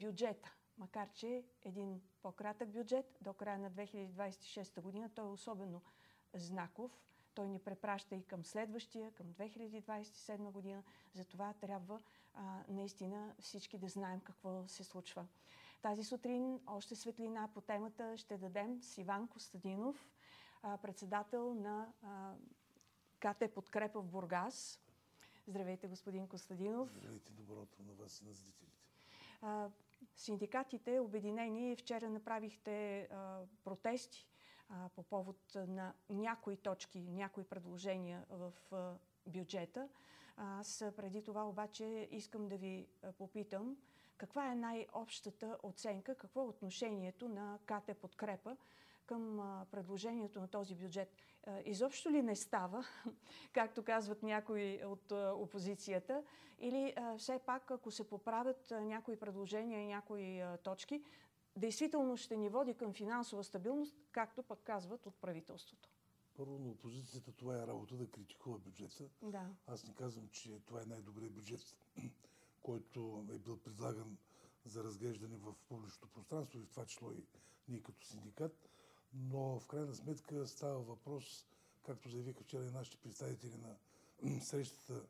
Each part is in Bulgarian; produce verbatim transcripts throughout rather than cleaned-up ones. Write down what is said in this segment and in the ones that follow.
бюджета, макар че един по-кратък бюджет до края на две хиляди двадесет и шеста година, той е особено знаков. Той ни препраща и към следващия, към две хиляди двадесет и седма година. Затова трябва а, наистина всички да знаем какво се случва. Тази сутрин още светлина по темата ще дадем с Иван Костадинов, а, председател на а, КТ Подкрепа в Бургас. Здравейте, господин Костадинов. Здравейте, добро утро на вас и на зрителите. А, синдикатите, обединени, вчера направихте а, протести а, по повод на някои точки, някои предложения в а, бюджета. Аз преди това обаче искам да ви а, попитам каква е най-общата оценка, какво е отношението на КТ Подкрепа към а, предложението на този бюджет. А, изобщо ли не става, както казват някои от а, опозицията, или а, все пак, ако се поправят а, някои предложения и някои а, точки, действително ще ни води към финансова стабилност, както пък казват от правителството? Първо, на опозицията това е работа да критикува бюджета. Да. Аз не казвам, че това е най-добрият бюджет, който е бил предлаган за разглеждане в публичното пространство и в това число и ние като синдикат. Но в крайна сметка става въпрос, както заявиха вчера и нашите представители на срещата,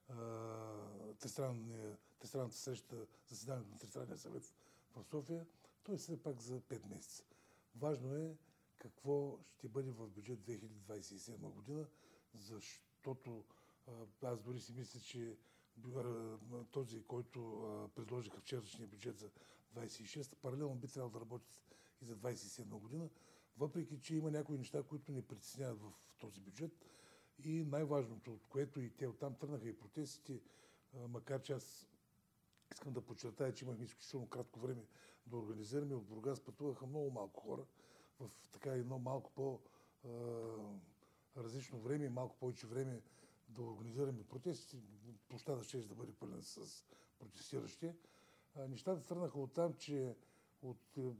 тристранната среща, заседанието на Тристранния съвет в София, той все пак за пет месеца. Важно е какво ще бъде в бюджет две хиляди двадесет и седма година, защото аз дори си мисля, че този, който предложиха вчерашния бюджет за двадесет и шеста, паралелно би трябвало да работи и за двадесет и седма година, въпреки че има някои неща, които ни притесняват в този бюджет. И най-важното, от което и те оттам тръгнаха и протестите, макар че аз искам да подчертая, че имахме изключително кратко време да организираме. От Бургас пътуваха много малко хора в така едно малко по-различно време и малко повече време да организираме протести. Площада ще да бъде пълен с протестиращи. Нещата тръгнаха оттам, че от,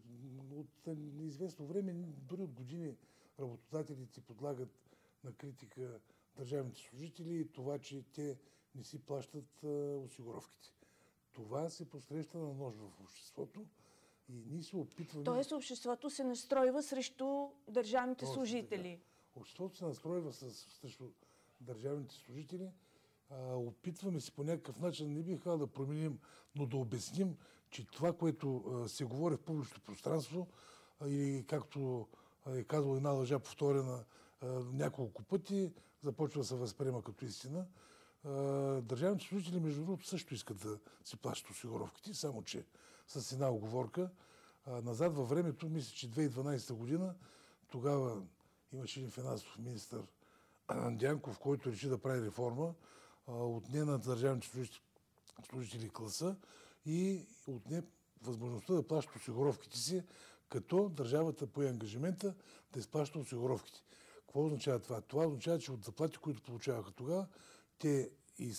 от неизвестно време, дори от години, работодателите подлагат на критика държавните служители и това, че те не си плащат осигуровките. Това се посреща на нож в обществото и ние се опитваме... Тоест обществото се настройва срещу държавните Точно служители. Така. Обществото се настройва с, срещу държавните служители. А, опитваме се по някакъв начин, не бих казал да променим, но да обясним, че това, което а, се говори в публичното пространство, а, и както а, е казала една лъжа повторена а, няколко пъти, започва да се възприема като истина. Държавните служители, между другото, също искат да си плащат осигуровките, само че с една оговорка. Назад във времето, мисля, че две хиляди и дванадесета година, тогава имаше един финансов министър Дянков, който реши да прави реформа, отне на държавните служители, служители класа и отне възможността да плащат осигуровките си, като държавата пое ангажимента да изплаща осигуровките. Какво означава това? Това означава, че от заплати, които получаваха тогава, те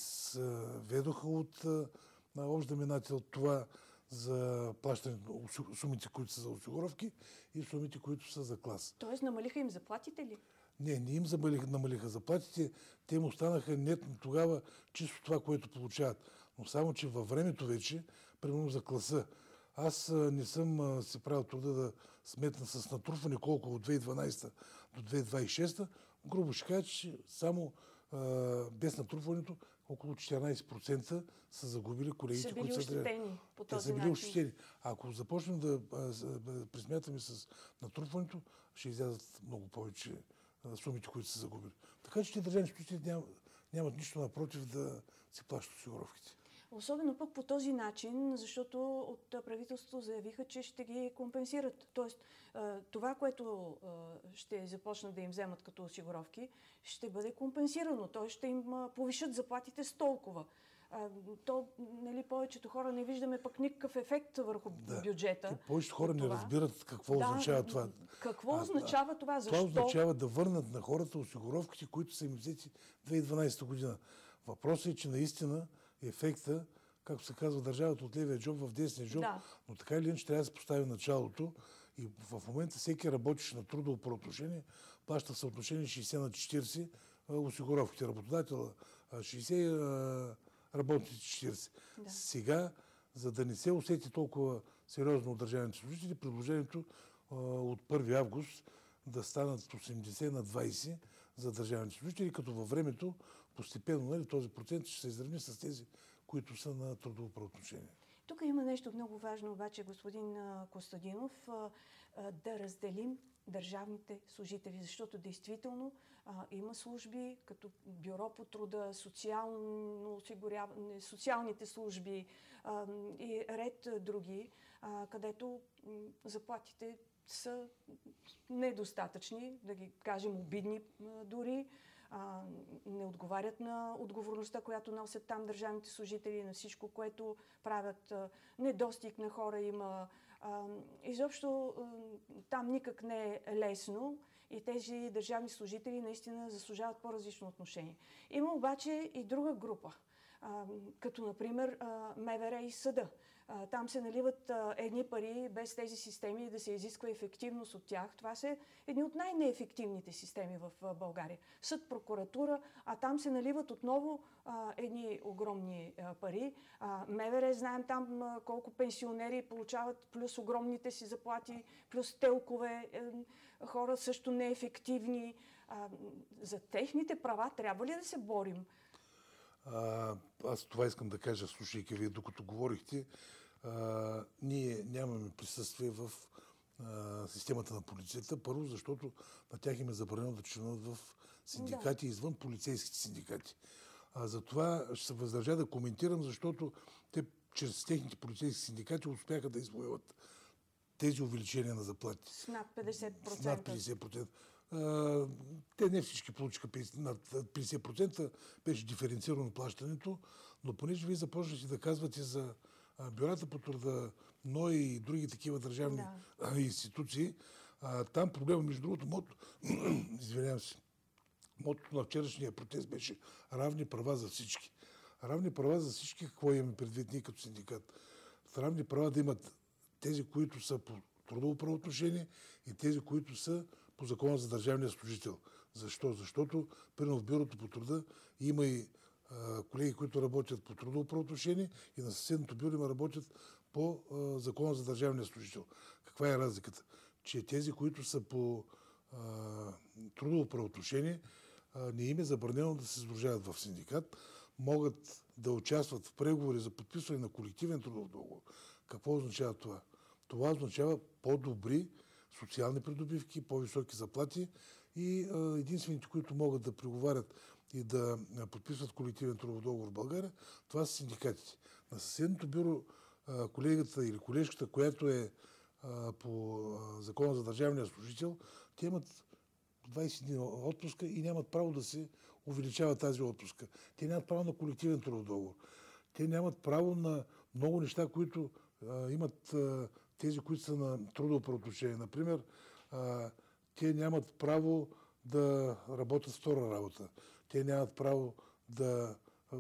изведоха от на общ знаменател това за плащане на сумите, които са за осигуровки и сумите, които са за клас. Тоест намалиха им заплатите ли? Не, не им намалиха, намалиха заплатите, те им останаха нетно тогава чисто това, което получават. Но само, че във времето вече, примерно за класа, аз не съм си правил труда да сметна с натрупване колко от две хиляди и дванадесета до две хиляди двадесет и шеста. Грубо ще кажа, че само а, без натрупването около четиринадесет процента са загубили колегите, са били които ощетени са ощетени. по Те този са били начин. ощетени. Ако започнем да, да присмятаме с натрупването, ще излязат много повече а, сумите, които са загубили. Така че те държавни служители нямат, нямат нищо напротив да си плащат осигуровките. Особено пък по този начин, защото от правителството заявиха, че ще ги компенсират. Тоест, това, което ще започнат да им вземат като осигуровки, ще бъде компенсирано. Т.е. ще им повишат заплатите с толкова. То, нали, повечето хора не виждаме пък никакъв ефект върху да. Бюджета. Те повечето хора не разбират какво да, означава това. Какво а, означава това? Защо? Това означава да върнат на хората осигуровките, които са им взети две хиляди и дванадесета година. Въпросът е, че наистина ефекта, както се казва, държавата от левия джоб в десния джоб, да. Но така или иначе трябва да се постави началото и в момента всеки работиш на трудово правоотношение, плаща в съотношение шейсет на четиридесет осигуровките. Работодателя шейсет, работниците четиридесет. Да. Сега за да не се усети толкова сериозно от държавните служители, предложението а, от първи август да станат осемдесет на двайсет за държавните служители, като във времето постепенно, нали, този процент ще се изравни с тези, които са на трудово правоотношение. Тук има нещо много важно, обаче, господин Костадинов, да разделим държавните служители, защото действително а, има служби като Бюро по труда, социално осигуряване, социалните служби а, и ред други, а, където м, заплатите са недостатъчни, да ги кажем обидни а, дори, а, не отговарят на отговорността, която носят там държавните служители, на всичко, което правят. А, недостиг на хора има. А, изобщо а, там никак не е лесно и тези държавни служители наистина заслужават по-различно отношение. Има обаче и друга група, а, като например а, МВР и съда. А, там се наливат а, едни пари без тези системи да се изисква ефективност от тях. Това са едни от най-неефективните системи в а, България. Съд, прокуратура, а там се наливат отново а, едни огромни а, пари. А, МВР, знаем там а, колко пенсионери получават, плюс огромните си заплати, плюс телкове, е, хора също неефективни. А, за техните права трябва ли да се борим? А, аз това искам да кажа, слушайки вие, докато говорихте. А, ние нямаме присъствие в а, системата на полицията. Първо, защото на тях им е забранено да членуват в синдикати, да, извън полицейските синдикати. А, затова ще се въздържа да коментирам, защото те чрез техните полицейски синдикати успяха да извоюват тези увеличения на заплати. С над петдесет процента. С над петдесет процента. А, те не всички получиха над петдесет процента, беше диференцирано плащането, но понеже вие започнахте да казвате за бюрата по труда, НОИ и други такива държавни да. институции, а, там проблема, между другото, мото, извинявам се, мотото на вчерашния протест беше равни права за всички. Равни права за всички, какво имаме предвид ние като синдикат? Равни права да имат тези, които са по трудово правоотношение и тези, които са по закона за държавния служител. Защо? Защото, примерно в бюрото по труда има и а, колеги, които работят по трудово правоотношение и на съседното бюро има работят по а, закона за държавния служител. Каква е разликата? Че тези, които са по а, трудово правоотношение, а, не им е забранено да се сдружават в синдикат, могат да участват в преговори за подписване на колективен трудов договор. Какво означава това? Това означава по-добри социални придобивки, по-високи заплати и а, единствените, които могат да преговарят и да подписват колективен трудов договор в България, това са синдикатите. На съседното бюро а, колегата или колежката, която е а, по а, закона за държавния служител, те имат двайсет дни отпуска и нямат право да се увеличава тази отпуска. Те нямат право на колективен трудов договор. Те нямат право на много неща, които а, имат а, тези, които са на трудово правоотношение. Например, а, те нямат право да работят втора работа. Те нямат право да,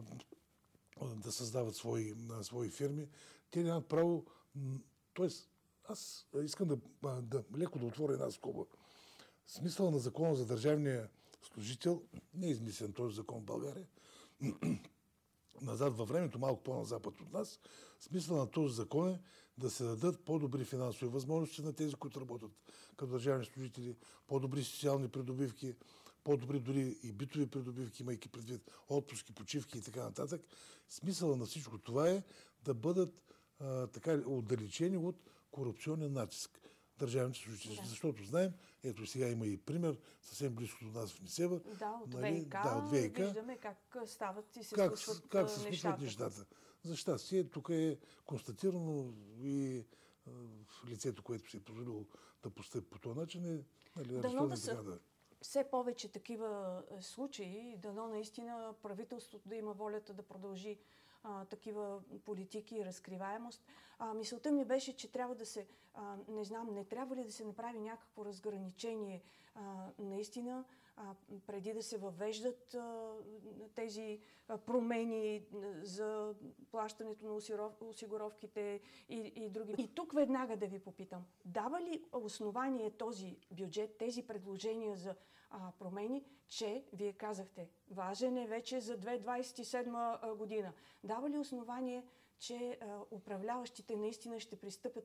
да създават свои, свои фирми. Те нямат право... Тоест, аз искам да, да леко да отворя една скоба. Смисъл на закона за държавния служител не е измислен този закон в България. Назад във времето, малко по-назапад от нас, смисъл на този закон е да се дадат по-добри финансови възможности на тези, които работят като държавни служители, по-добри социални придобивки, по-добри дори и битови придобивки, имайки предвид отпуски, почивки и така нататък. Смисъла на всичко това е да бъдат а, така отдалечени от корупционен натиск държавните служители. Да. Защото знаем, ето сега има и пример, съвсем близко до нас в Несебър. Да, от нали, ВИК. Да, от ВИК. Виждаме как стават и се как, случват как се нещата. случват нещата. За щастие, тук е констатирано и а, лицето, което си е позволило да постъпи по този начин, е нали, дано да са да... все повече такива случаи, дано наистина правителството да има волята да продължи а, такива политики и разкриваемост. А, мисълта ми беше, че трябва да се, а, не знам, не трябва ли да се направи някакво разграничение а, наистина, а, преди да се въвеждат а, тези а, промени за плащането на осигуровките и, и други. И тук веднага да ви попитам, дава ли основание този бюджет, тези предложения за а, промени, че, вие казахте, важен е вече за две хиляди двадесет и седма година. Дава ли основание, че а, управляващите наистина ще пристъпят